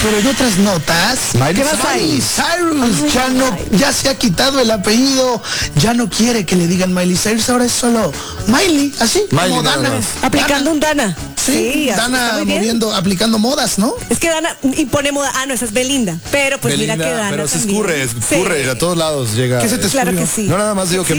pero en otras notas, Miley Miley Cyrus ya se ha quitado el apellido, ya no quiere que le digan Miley Cyrus, ahora es solo Miley, así, Miley como nada Dana. más. Aplicando un Dana. Sí, Dana aplicando modas, ¿no? Es que Dana impone moda. Ah, no, esa es Belinda. Pero pues Belinda, mira que Dana pero se también. escurre, a todos lados llega. ¿Qué se te Claro escurrió? que sí. No, nada más digo que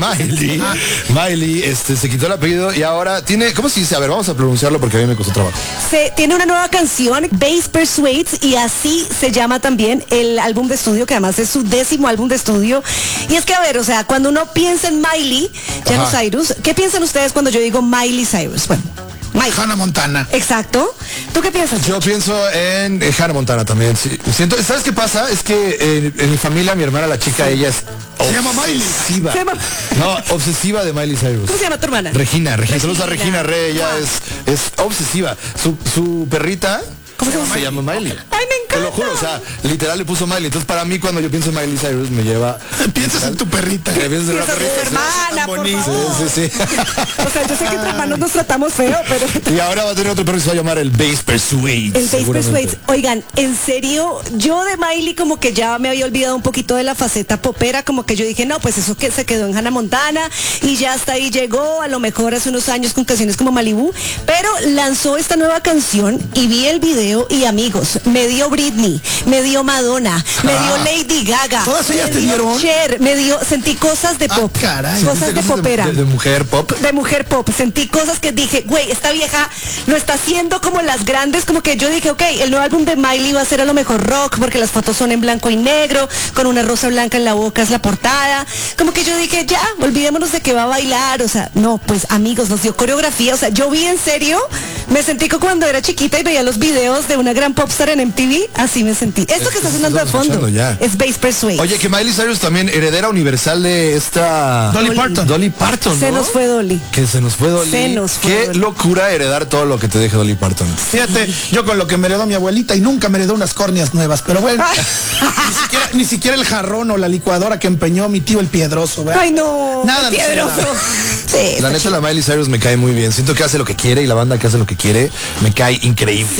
Miley se quitó el apellido y ahora tiene, ¿cómo se dice? A ver, vamos a pronunciarlo porque a mí me costó trabajo. Tiene una nueva canción, Bass Persuades, y así se llama también el álbum de estudio, que además es su 10º álbum de estudio. Y es que, a ver, o sea, cuando uno piensa en Miley, ya no Cyrus, ¿qué piensan ustedes cuando yo digo Miley Cyrus? Bueno, Hannah Montana. Exacto. ¿Tú qué piensas? Yo pienso en Hannah Montana también, sí. Siento, ¿sabes qué pasa? Es que en mi familia, mi hermana, la chica, ella es Se llama Miley. obsesiva. Se llama- No, obsesiva de Miley Cyrus. ¿Cómo se llama tu hermana? Regina. Saludos a Regina Re, ella es obsesiva. Su perrita ¿Cómo se llama? Miley. Ay, me encanta. Te lo juro, o sea, literal le puso Miley. Entonces para mí cuando yo pienso en Miley Cyrus me lleva... Piensas en tu perrita. Piensas en la Piensas en perrita, tu sí. hermana, por bonito. favor. Sí. O sea, yo sé que entre hermanos nos tratamos feo, pero... Y ahora va a tener otro perro que se va a llamar el Bass Persuades. El Bass seguramente. Persuades. Oigan, en serio, yo de Miley como que ya me había olvidado un poquito de la faceta popera, como que yo dije, no, pues eso que se quedó en Hannah Montana y ya hasta ahí llegó, a lo mejor hace unos años con canciones como Malibu, pero lanzó esta nueva canción y vi el video y amigos, me dio Britney, me dio Madonna, me dio Lady Gaga. ¿Todas ellas me te dio dieron? Cher, sentí cosas de pop, caray. cosas de popera. De mujer pop. De mujer pop, sentí cosas que dije, güey, esta vieja lo está haciendo como las grandes, como que yo dije, ok, el nuevo álbum de Miley va a ser a lo mejor rock, porque las fotos son en blanco y negro, con una rosa blanca en la boca es la portada, como que yo dije, ya, olvidémonos de que va a bailar, o sea, no, pues amigos, nos dio coreografía, o sea, yo vi en serio, me sentí como cuando era chiquita y veía los videos de una gran popstar en MTV, así me sentí. Esto que está sonando de estamos fondo escuchando ya. es Bass Persuades. Oye, que Miley Cyrus también heredera universal de esta... Dolly Parton. Dolly Parton, Se ¿no? nos fue Dolly. Que se nos fue Dolly. Se nos fue Qué Dolly. locura heredar todo lo que te deje Dolly Parton. Fíjate, yo con lo que me heredó mi abuelita y nunca me heredó unas córneas nuevas, pero bueno, ni siquiera el jarrón o la licuadora que empeñó mi tío el Piedroso, ¿verdad? Ay, no. Nada, piedroso. Sí, La neta, la Miley Cyrus me cae muy bien. Siento que hace lo que quiere y la banda que hace lo que quiere me cae increíble.